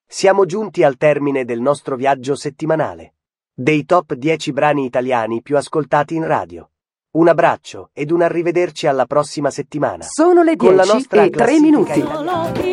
Siamo giunti al termine del nostro viaggio settimanale. Dei top 10 brani italiani più ascoltati in radio. Un abbraccio ed un arrivederci alla prossima settimana. Sono le Con la 10 nostra e 3 classifica minuti. italiana.